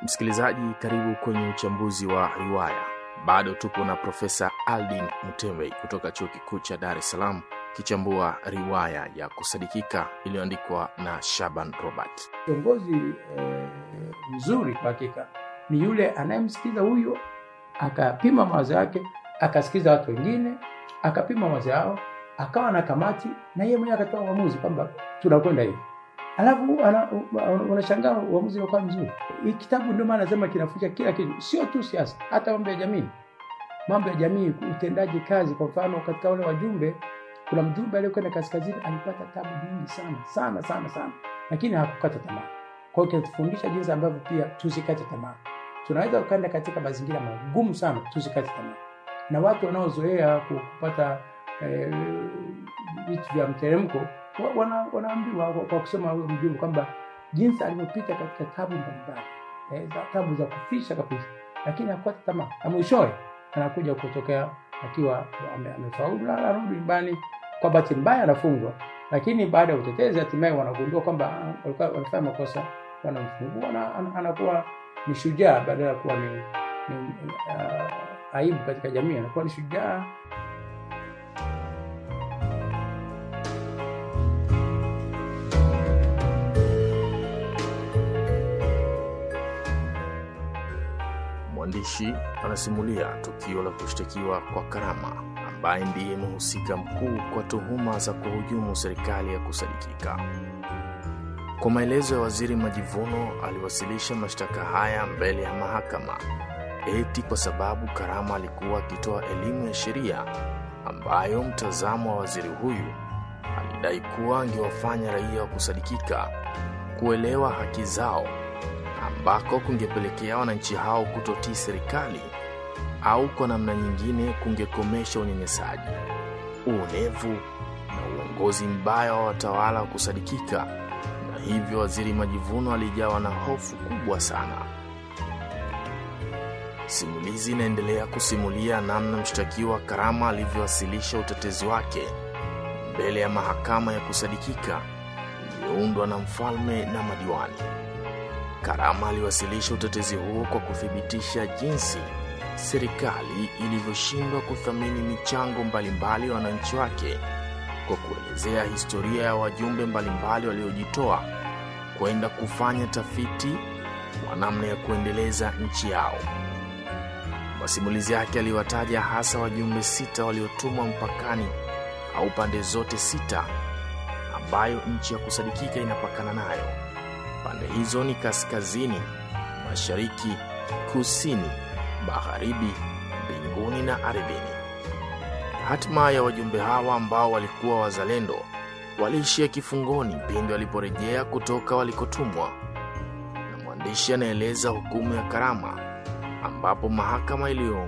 Msikilizaji, karibu kwenye uchambuzi wa riwaya. Bado tupo na Profesa Aldin Mutembe kutoka Chuo Kikuu cha Dar es Salaam kichambua riwaya ya Kusadikika iliyoandikwa na Shaban Robert. Kiongozi mzuri kwa hakika ni yule anayemsikiza huyo, akapima mawazo yake, akasikiza watu wengine, akapima mawazo yao, akawa na kamati na yeye mwenyewe akatoa uamuzi kwamba tunakwenda hivi. Alafu unashangaa uamuzi unakuwa mzuri. Hii kitabu ndio maana nasema kinafuta kila kitu, sio tu siasa, hata mambo ya jamii. Mambo ya jamii, utendaji kazi. Kwa mfano katika wale wajumbe, kuna mjumbe aliyekwenda kaskazini alipata tabu nyingi sana, lakini hakukata tamaa. Kwa hiyo kinatufundisha jinsi ambavyo pia tusikate tamaa. Tunaweza kwenda katika mazingira magumu sana, tusikate tamaa. Na watu wanaozoea kupata vitu vya mteremko wanaambiwa kwa kusema huyo mjumbe kwamba jinsi alivyopita katika tabu mbalimbali, tabu za kufisha kabisa, lakini hakukata tamaa. Na mwishowe anakuja kutokea akiwa amefaulu, anarudi nyumbani. Kwa bahati mbaya anafungwa, lakini baada ya utetezi hatimaye wanagundua kwamba walikuwa wanafanya makosa, wanamfungua na anakuwa ni shujaa badala ya kuwa ni aibu katika jamii, anakuwa ni shujaa. Mwandishi anasimulia tukio la kushtakiwa kwa Karama, ambaye ndiye mhusika mkuu kwa tuhuma za kuhujumu serikali ya Kusadikika. Kwa maelezo ya Waziri Majivuno, aliwasilisha mashtaka haya mbele ya mahakama eti kwa sababu Karama alikuwa akitoa elimu ya sheria ambayo mtazamo wa waziri huyu alidai kuwa angewafanya raia wa Kusadikika kuelewa haki zao, ambako kungepelekea wananchi hao kutotii serikali au kwa namna nyingine kungekomesha unyanyasaji, uonevu na uongozi mbaya wa watawala wa Kusadikika. Na hivyo Waziri Majivuno alijawa na hofu kubwa sana. Simulizi inaendelea kusimulia namna mshtakiwa Karama alivyowasilisha utetezi wake mbele ya mahakama ya Kusadikika iliyoundwa na mfalme na madiwani. Karama aliwasilisha utetezi huo kwa kuthibitisha jinsi serikali ilivyoshindwa kuthamini michango mbalimbali ya wananchi wake, kwa kuelezea historia ya wajumbe mbalimbali waliojitoa kwenda kufanya tafiti kwa namna ya kuendeleza nchi yao. Masimulizi yake aliwataja hasa wajumbe 6 waliotumwa mpakani au pande zote 6 ambayo nchi ya Kusadikika inapakana nayo. Pande hizo ni kaskazini, mashariki, kusini, magharibi, mbinguni na ardhini. Hatima ya wajumbe hawa ambao walikuwa wazalendo waliishia kifungoni pindi waliporejea kutoka walikotumwa. Na mwandishi anaeleza hukumu ya Karama, ambapo mahakama